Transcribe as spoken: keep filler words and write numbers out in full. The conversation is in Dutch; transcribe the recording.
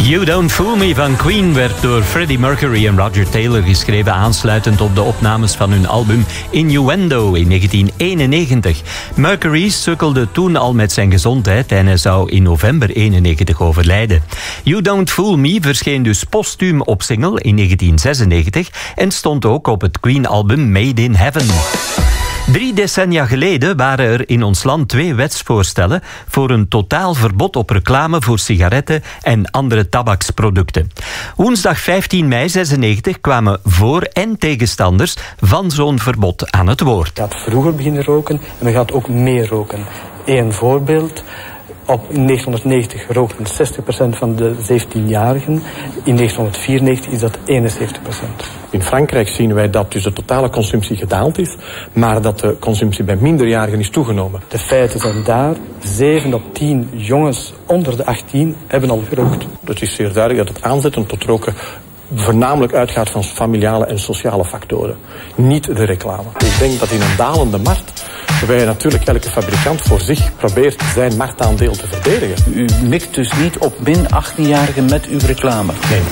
You Don't Fool Me van Queen werd door Freddie Mercury en Roger Taylor geschreven, aansluitend op de opnames van hun album Innuendo in negentien eenennegentig. Mercury sukkelde toen al met zijn gezondheid en hij zou in november eenennegentig overlijden. You Don't Fool Me verscheen dus postuum op single in negentien zesennegentig en stond ook op het Queen-album Made in Heaven. Drie decennia geleden waren er in ons land twee wetsvoorstellen voor een totaal verbod op reclame voor sigaretten en andere tabaksproducten. Woensdag vijftien mei zesennegentig kwamen voor- en tegenstanders van zo'n verbod aan het woord. Je gaat vroeger beginnen roken en men gaat ook meer roken. Eén voorbeeld. Op in negentienhonderdnegentig rookten zestig procent van de zeventienjarigen. In negentienhonderdvierennegentig is dat eenenzeventig procent. In Frankrijk zien wij dat dus de totale consumptie gedaald is, maar dat de consumptie bij minderjarigen is toegenomen. De feiten zijn daar. zeven op tien jongens onder de achttien hebben al gerookt. Het is zeer duidelijk dat het aanzetten tot roken voornamelijk uitgaat van familiale en sociale factoren. Niet de reclame. Ik denk dat in een dalende markt, waarbij natuurlijk elke fabrikant voor zich probeert zijn marktaandeel te verdedigen. U mikt dus niet op min achttienjarigen met uw reclame? Nee,